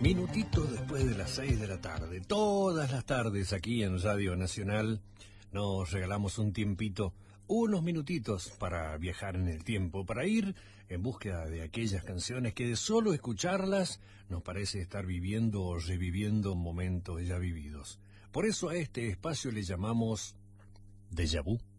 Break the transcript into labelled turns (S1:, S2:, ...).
S1: Minutitos después de las 6 de la tarde. Todas las tardes aquí en Radio Nacional nos regalamos un tiempito, unos minutitos para viajar en el tiempo, para ir en búsqueda de aquellas canciones que de solo escucharlas nos parece estar viviendo o reviviendo momentos ya vividos. Por eso a este espacio le llamamos Déjà Vu.